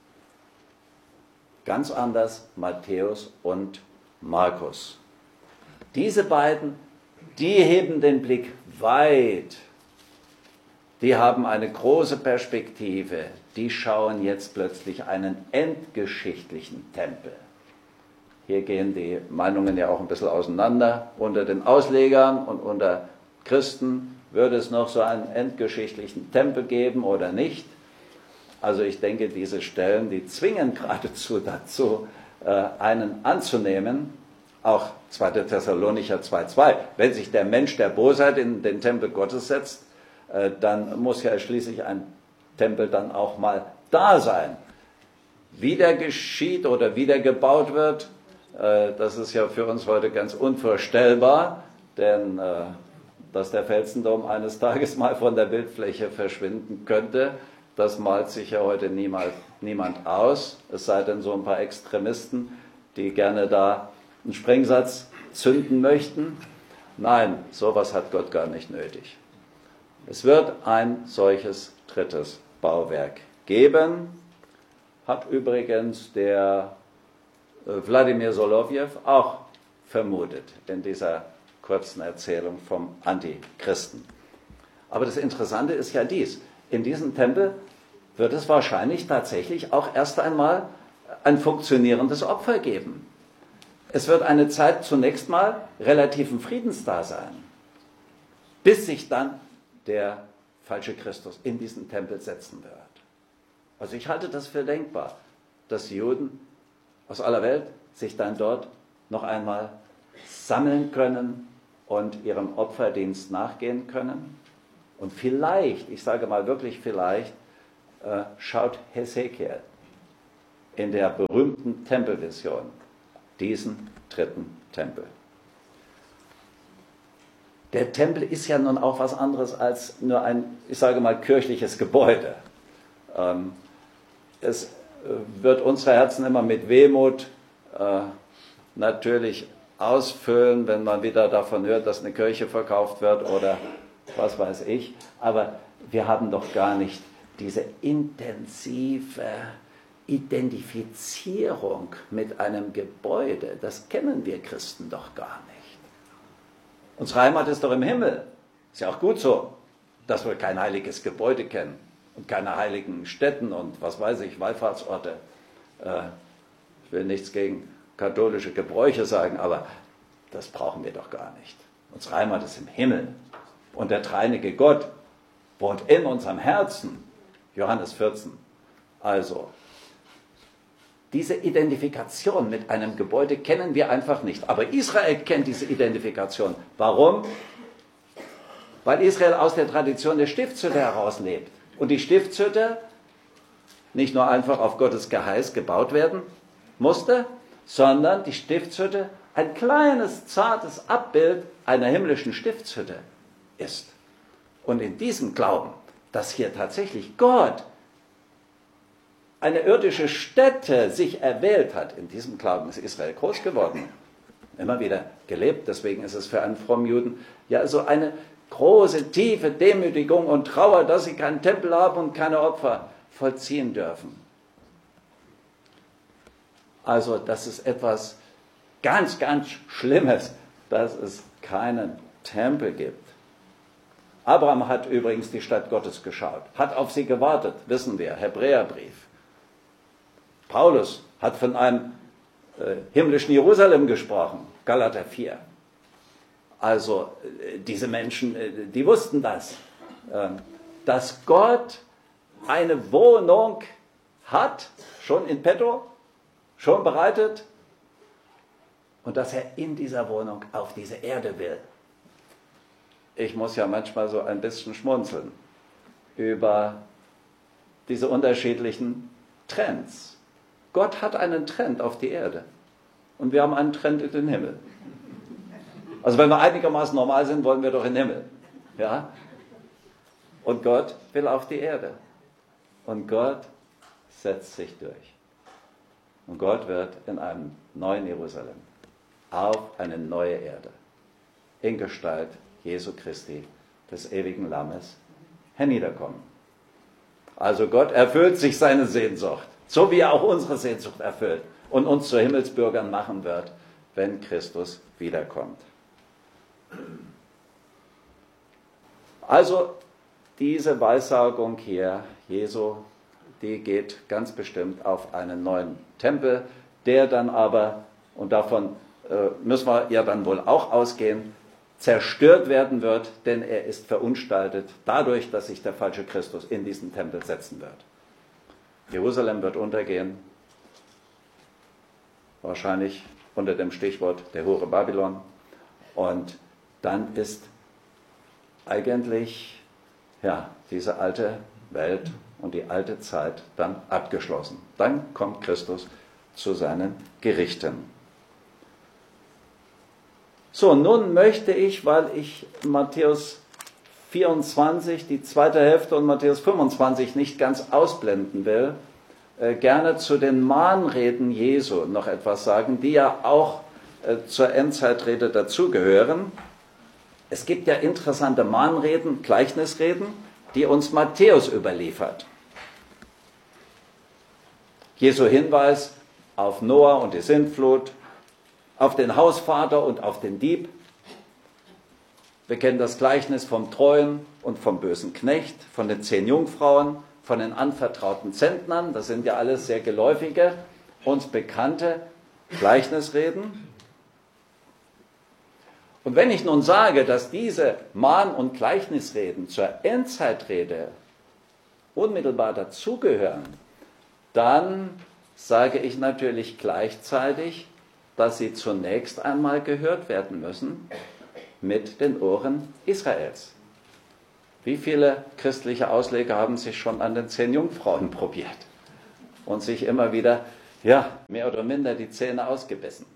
Ganz anders Matthäus und Markus. Diese beiden, die heben den Blick weit. Die haben eine große Perspektive. Die schauen jetzt plötzlich einen endgeschichtlichen Tempel. Hier gehen die Meinungen ja auch ein bisschen auseinander. Unter den Auslegern und unter Christen würde es noch so einen endgeschichtlichen Tempel geben oder nicht. Also ich denke, diese Stellen, die zwingen geradezu dazu, einen anzunehmen, auch zweiter Thessalonicher zwei zwei. Wenn sich der Mensch der Bosheit in den Tempel Gottes setzt, dann muss ja schließlich ein Tempel dann auch mal da sein. Wie der geschieht oder wie der gebaut wird, das ist ja für uns heute ganz unvorstellbar, denn dass der Felsendom eines Tages mal von der Bildfläche verschwinden könnte, das malt sich ja heute niemals, niemand aus, es sei denn so ein paar Extremisten, die gerne da einen Sprengsatz zünden möchten. Nein, sowas hat Gott gar nicht nötig. Es wird ein solches drittes Bauwerk geben, hat übrigens der Wladimir Solovjew auch vermutet in dieser kurzen Erzählung vom Antichristen. Aber das Interessante ist ja dies: In diesem Tempel wird es wahrscheinlich tatsächlich auch erst einmal ein funktionierendes Opfer geben. Es wird eine Zeit zunächst mal relativen Friedens da sein, bis sich dann der falsche Christus in diesen Tempel setzen wird. Also ich halte das für denkbar, dass Juden aus aller Welt sich dann dort noch einmal sammeln können und ihrem Opferdienst nachgehen können. Und vielleicht, ich sage mal wirklich vielleicht, äh, schaut Hesekiel in der berühmten Tempelvision diesen dritten Tempel. Der Tempel ist ja nun auch was anderes als nur ein, ich sage mal, kirchliches Gebäude. Ähm, es äh, wird unsere Herzen immer mit Wehmut äh, natürlich ausfüllen, wenn man wieder davon hört, dass eine Kirche verkauft wird oder was weiß ich. Aber wir haben doch gar nicht diese intensive Identifizierung mit einem Gebäude. Das kennen wir Christen doch gar nicht. Unsere Heimat ist doch im Himmel. Ist ja auch gut so, dass wir kein heiliges Gebäude kennen und keine heiligen Stätten und was weiß ich, Wallfahrtsorte. Äh, ich will nichts gegen katholische Gebräuche sagen, aber das brauchen wir doch gar nicht. Unsere Heimat ist im Himmel und der dreieinige Gott wohnt in unserem Herzen. Johannes vierzehn. Also, diese Identifikation mit einem Gebäude kennen wir einfach nicht. Aber Israel kennt diese Identifikation. Warum? Weil Israel aus der Tradition der Stiftshütte herauslebt. Und die Stiftshütte nicht nur einfach auf Gottes Geheiß gebaut werden musste, sondern die Stiftshütte ein kleines, zartes Abbild einer himmlischen Stiftshütte ist. Und in diesem Glauben, dass hier tatsächlich Gott eine irdische Stätte sich erwählt hat, in diesem Glauben ist Israel groß geworden, immer wieder gelebt. Deswegen ist es für einen frommen Juden ja so eine große, tiefe Demütigung und Trauer, dass sie keinen Tempel haben und keine Opfer vollziehen dürfen. Also das ist etwas ganz, ganz Schlimmes, dass es keinen Tempel gibt. Abraham hat übrigens die Stadt Gottes geschaut, hat auf sie gewartet, wissen wir, Hebräerbrief. Paulus hat von einem äh, himmlischen Jerusalem gesprochen, Galater vier. Also äh, diese Menschen, äh, die wussten das, äh, dass Gott eine Wohnung hat, schon in petto, schon bereitet, und dass er in dieser Wohnung auf diese Erde will. Ich muss ja manchmal so ein bisschen schmunzeln über diese unterschiedlichen Trends. Gott hat einen Trend auf die Erde und wir haben einen Trend in den Himmel. Also wenn wir einigermaßen normal sind, wollen wir doch in den Himmel. Ja? Und Gott will auf die Erde. Und Gott setzt sich durch. Und Gott wird in einem neuen Jerusalem auf eine neue Erde in Gestalt Jesu Christi, des ewigen Lammes, herniederkommen. Also Gott erfüllt sich seine Sehnsucht, so wie er auch unsere Sehnsucht erfüllt und uns zu Himmelsbürgern machen wird, wenn Christus wiederkommt. Also diese Weissagung hier, Jesu, die geht ganz bestimmt auf einen neuen Tempel, der dann aber, und davon äh, müssen wir ja dann wohl auch ausgehen, zerstört werden wird, denn er ist verunstaltet dadurch, dass sich der falsche Christus in diesen Tempel setzen wird. Jerusalem wird untergehen, wahrscheinlich unter dem Stichwort der Hure Babylon, und dann ist eigentlich ja, diese alte Welt und die alte Zeit dann abgeschlossen. Dann kommt Christus zu seinen Gerichten. So, nun möchte ich, weil ich Matthäus vierundzwanzig, die zweite Hälfte, und Matthäus fünfundzwanzig nicht ganz ausblenden will, äh, gerne zu den Mahnreden Jesu noch etwas sagen, die ja auch äh, zur Endzeitrede dazugehören. Es gibt ja interessante Mahnreden, Gleichnisreden, die uns Matthäus überliefert. Jesu Hinweis auf Noah und die Sintflut, auf den Hausvater und auf den Dieb. Wir kennen das Gleichnis vom treuen und vom bösen Knecht, von den zehn Jungfrauen, von den anvertrauten Zentnern. Das sind ja alles sehr geläufige, uns bekannte Gleichnisreden. Und wenn ich nun sage, dass diese Mahn- und Gleichnisreden zur Endzeitrede unmittelbar dazugehören, dann sage ich natürlich gleichzeitig, dass sie zunächst einmal gehört werden müssen mit den Ohren Israels. Wie viele christliche Ausleger haben sich schon an den zehn Jungfrauen probiert und sich immer wieder, ja, mehr oder minder die Zähne ausgebissen?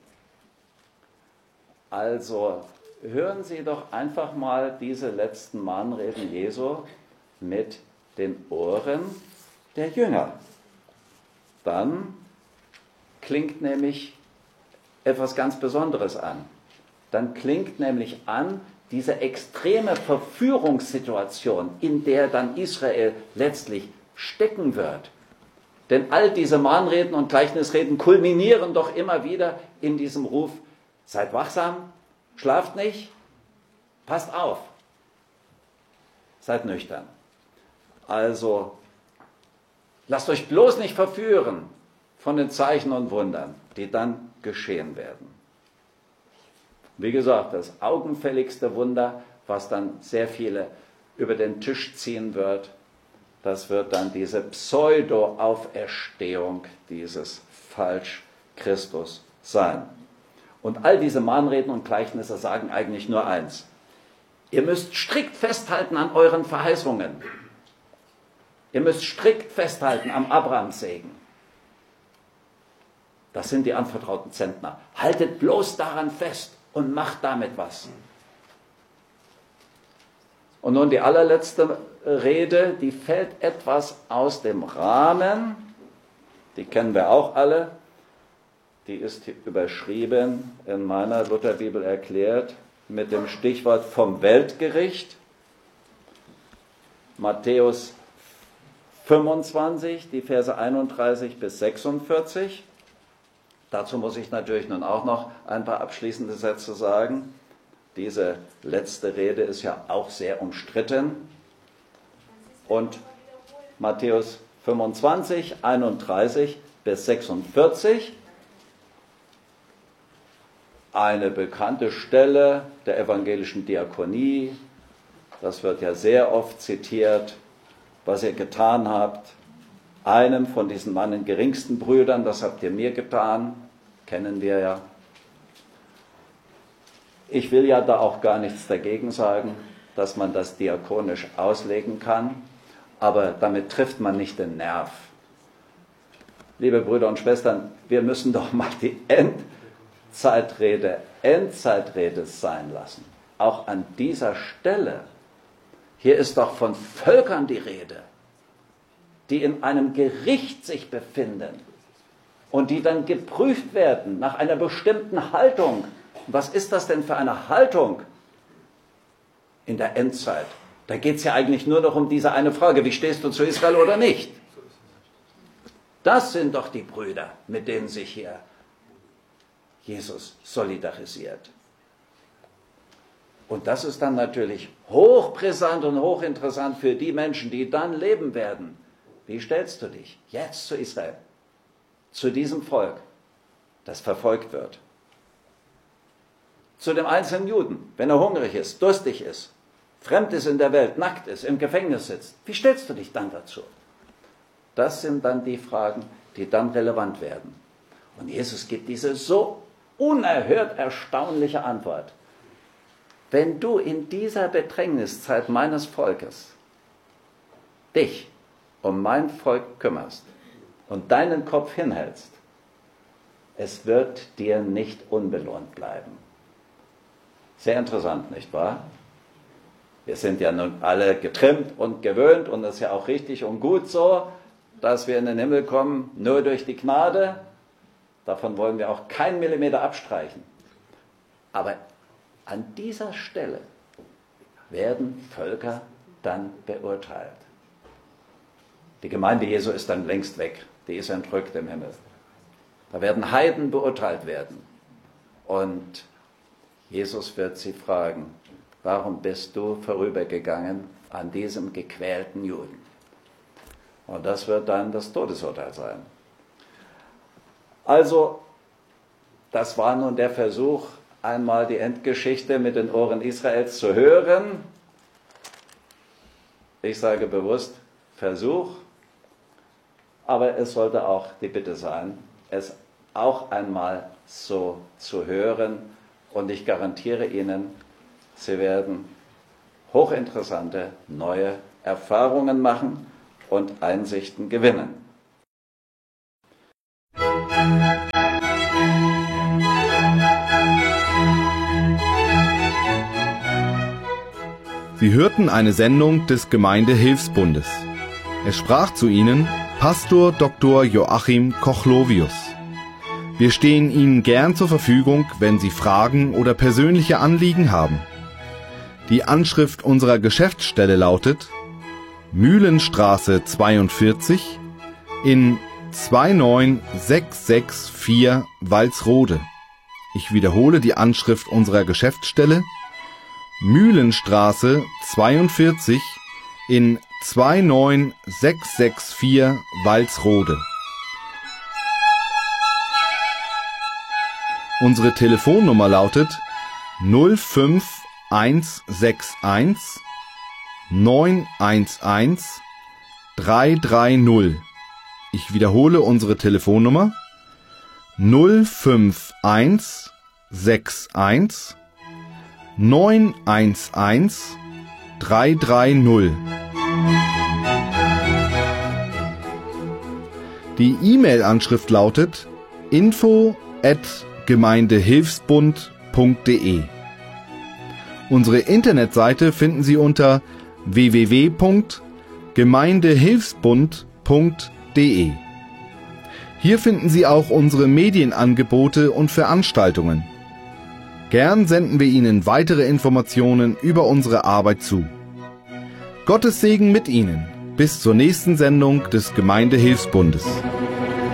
Also hören Sie doch einfach mal diese letzten Mahnreden Jesu mit den Ohren der Jünger. Dann klingt nämlich etwas ganz Besonderes an. Dann klingt nämlich an diese extreme Verführungssituation, in der dann Israel letztlich stecken wird. Denn all diese Mahnreden und Gleichnisreden kulminieren doch immer wieder in diesem Ruf: Seid wachsam, schlaft nicht, passt auf, seid nüchtern. Also lasst euch bloß nicht verführen von den Zeichen und Wundern, die dann geschehen werden. Wie gesagt, das augenfälligste Wunder, was dann sehr viele über den Tisch ziehen wird, das wird dann diese Pseudo-Auferstehung dieses Falsch-Christus sein. Und all diese Mahnreden und Gleichnisse sagen eigentlich nur eins: Ihr müsst strikt festhalten an euren Verheißungen. Ihr müsst strikt festhalten am Abrahamssegen. Das sind die anvertrauten Zentner. Haltet bloß daran fest und macht damit was. Und nun die allerletzte Rede, die fällt etwas aus dem Rahmen. Die kennen wir auch alle. Die ist überschrieben, in meiner Lutherbibel erklärt, mit dem Stichwort vom Weltgericht. Matthäus fünfundzwanzig, die Verse einunddreißig bis sechsundvierzig. Dazu muss ich natürlich nun auch noch ein paar abschließende Sätze sagen. Diese letzte Rede ist ja auch sehr umstritten. Und Matthäus fünfundzwanzig, einunddreißig bis sechsundvierzig, eine bekannte Stelle der evangelischen Diakonie. Das wird ja sehr oft zitiert. Was ihr getan habt, einem von diesen meinen geringsten Brüdern, das habt ihr mir getan, kennen wir ja. Ich will ja da auch gar nichts dagegen sagen, dass man das diakonisch auslegen kann, aber damit trifft man nicht den Nerv. Liebe Brüder und Schwestern, wir müssen doch mal die Endzeitrede Endzeitrede sein lassen. Auch an dieser Stelle. Hier ist doch von Völkern die Rede, die in einem Gericht sich befinden und die dann geprüft werden nach einer bestimmten Haltung. Was ist das denn für eine Haltung in der Endzeit? Da geht es ja eigentlich nur noch um diese eine Frage: Wie stehst du zu Israel oder nicht? Das sind doch die Brüder, mit denen sich hier Jesus solidarisiert. Und das ist dann natürlich hochbrisant und hochinteressant für die Menschen, die dann leben werden. Wie stellst du dich jetzt zu Israel, zu diesem Volk, das verfolgt wird? Zu dem einzelnen Juden, wenn er hungrig ist, durstig ist, fremd ist in der Welt, nackt ist, im Gefängnis sitzt. Wie stellst du dich dann dazu? Das sind dann die Fragen, die dann relevant werden. Und Jesus gibt diese so unerhört erstaunliche Antwort. Wenn du in dieser Bedrängniszeit meines Volkes dich um mein Volk kümmerst und deinen Kopf hinhältst, es wird dir nicht unbelohnt bleiben. Sehr interessant, nicht wahr? Wir sind ja nun alle getrimmt und gewöhnt und das ist ja auch richtig und gut so, dass wir in den Himmel kommen, nur durch die Gnade. Davon wollen wir auch keinen Millimeter abstreichen. Aber an dieser Stelle werden Völker dann beurteilt. Die Gemeinde Jesu ist dann längst weg. Die ist entrückt im Himmel. Da werden Heiden beurteilt werden. Und Jesus wird sie fragen: Warum bist du vorübergegangen an diesem gequälten Juden? Und das wird dann das Todesurteil sein. Also, das war nun der Versuch, einmal die Endgeschichte mit den Ohren Israels zu hören. Ich sage bewusst Versuch, aber es sollte auch die Bitte sein, es auch einmal so zu hören. Und ich garantiere Ihnen, Sie werden hochinteressante neue Erfahrungen machen und Einsichten gewinnen. Sie hörten eine Sendung des Gemeindehilfsbundes. Es sprach zu Ihnen Pastor Doktor Joachim Kochlovius. Wir stehen Ihnen gern zur Verfügung, wenn Sie Fragen oder persönliche Anliegen haben. Die Anschrift unserer Geschäftsstelle lautet Mühlenstraße zweiundvierzig in zwei neun sechs sechs vier Walsrode. Ich wiederhole die Anschrift unserer Geschäftsstelle Mühlenstraße zweiundvierzig in zwei neun sechs sechs vier Walsrode. Unsere Telefonnummer lautet null fünf eins sechs eins neun eins eins drei drei null. Ich wiederhole unsere Telefonnummer null fünf eins sechs eins neun eins eins drei drei null. Die E-Mail-Anschrift lautet info at gemeindehilfsbund punkt de. Unsere Internetseite finden Sie unter w w w punkt gemeindehilfsbund punkt de. Hier finden Sie auch unsere Medienangebote und Veranstaltungen. Gern senden wir Ihnen weitere Informationen über unsere Arbeit zu. Gottes Segen mit Ihnen. Bis zur nächsten Sendung des Gemeindehilfsbundes.